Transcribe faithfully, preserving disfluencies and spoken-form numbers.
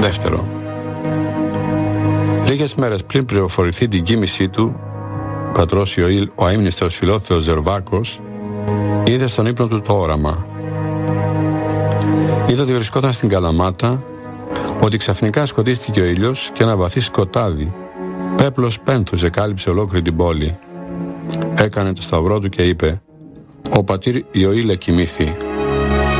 Δεύτερο, λίγες μέρες πριν πληροφορηθεί την κοίμησή του, πατρός Ιωήλ, ο αείμνηστος Φιλόθεος Ζερβάκος, είδε στον ύπνο του το όραμα. Είδε ότι βρισκόταν στην Καλαμάτα, ότι ξαφνικά σκοτίστηκε ο ήλιος και ένα βαθύ σκοτάδι, πέπλος πένθους, εκάλυψε ολόκληρη την πόλη. Έκανε το σταυρό του και είπε: «Ο πατήρ Ιωήλ εκοιμήθη,